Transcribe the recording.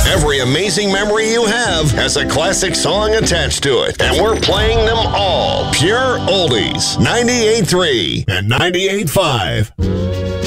Every amazing memory you have has a classic song attached to it, and we're playing them all. Pure Oldies, 98.3 and 98.5.